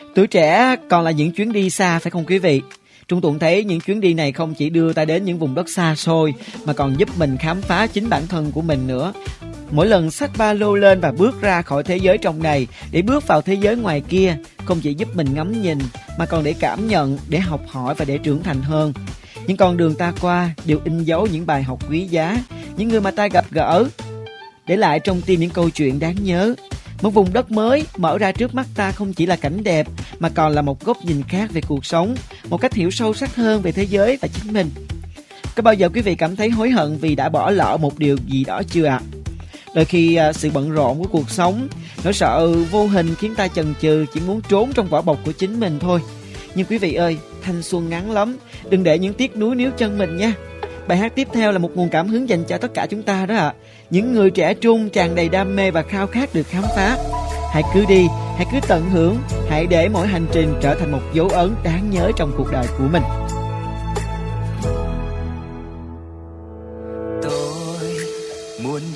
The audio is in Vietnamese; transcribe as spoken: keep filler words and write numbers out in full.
Tuổi trẻ còn là những chuyến đi xa phải không quý vị? Trung Tuấn thấy những chuyến đi này không chỉ đưa ta đến những vùng đất xa xôi mà còn giúp mình khám phá chính bản thân của mình nữa. Mỗi lần xách ba lô lên và bước ra khỏi thế giới trong này để bước vào thế giới ngoài kia, không chỉ giúp mình ngắm nhìn mà còn để cảm nhận, để học hỏi và để trưởng thành hơn. Những con đường ta qua đều in dấu những bài học quý giá, những người mà ta gặp gỡ, để lại trong tim những câu chuyện đáng nhớ. Một vùng đất mới mở ra trước mắt ta không chỉ là cảnh đẹp mà còn là một góc nhìn khác về cuộc sống, một cách hiểu sâu sắc hơn về thế giới và chính mình. Có bao giờ quý vị cảm thấy hối hận vì đã bỏ lỡ một điều gì đó chưa ạ? À? Đôi khi sự bận rộn của cuộc sống, nỗi sợ vô hình khiến ta chần chừ, chỉ muốn trốn trong vỏ bọc của chính mình thôi. Nhưng quý vị ơi, thanh xuân ngắn lắm, đừng để những tiếc nuối níu chân mình nha. Bài hát tiếp theo là một nguồn cảm hứng dành cho tất cả chúng ta đó ạ. À. Những người trẻ trung tràn đầy đam mê và khao khát được khám phá. Hãy cứ đi, hãy cứ tận hưởng, hãy để mỗi hành trình trở thành một dấu ấn đáng nhớ trong cuộc đời của mình. Tôi muốn